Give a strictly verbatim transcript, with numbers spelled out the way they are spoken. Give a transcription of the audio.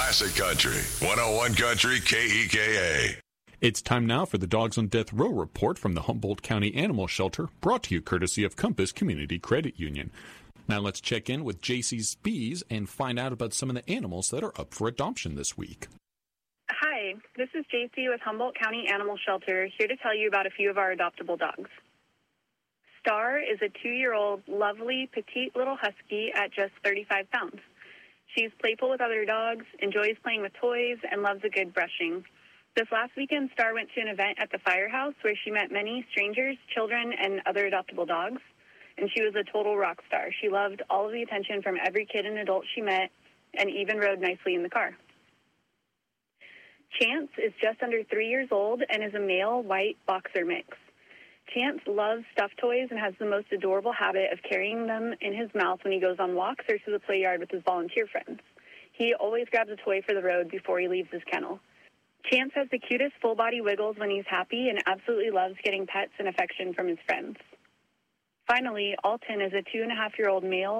Classic Country, one oh one Country K E K A. It's time now for the Dogs on Death Row report from the Humboldt County Animal Shelter, brought to you courtesy of Compass Community Credit Union. Now let's check in with J C Spies and find out about some of the animals that are up for adoption this week. Hi, this is J C with Humboldt County Animal Shelter, here to tell you about a few of our adoptable dogs. Star is a two-year-old, lovely, petite little husky at just thirty-five pounds. She's playful with other dogs, enjoys playing with toys, and loves a good brushing. This last weekend, Star went to an event at the firehouse where she met many strangers, children, and other adoptable dogs, and she was a total rock star. She loved all of the attention from every kid and adult she met, and even rode nicely in the car. Chance is just under three years old and is a male white boxer mix. Chance loves stuffed toys and has the most adorable habit of carrying them in his mouth when he goes on walks or to the play yard with his volunteer friends. He always grabs a toy for the road before he leaves his kennel. Chance has the cutest full-body wiggles when he's happy and absolutely loves getting pets and affection from his friends. Finally, Alton is a two-and-a-half-year-old male